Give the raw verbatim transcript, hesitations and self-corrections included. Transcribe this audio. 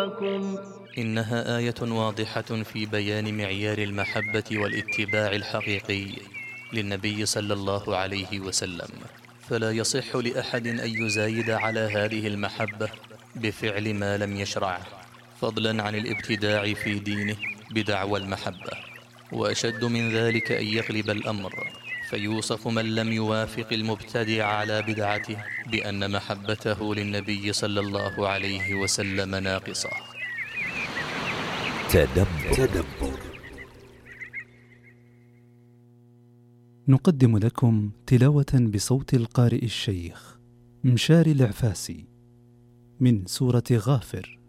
إنها آية واضحة في بيان معيار المحبة والاتباع الحقيقي للنبي صلى الله عليه وسلم، فلا يصح لأحد أن يزايد على هذه المحبة بفعل ما لم يشرعه، فضلا عن الابتداع في دينه بدعوى المحبة. وأشد من ذلك أن يغلب الأمر فيوصف من لم يوافق المبتدع على بدعته بأن محبته للنبي صلى الله عليه وسلم ناقصة. تدبر. تدبر. نقدم لكم تلاوة بصوت القارئ الشيخ مشاري العفاسي من سورة غافر.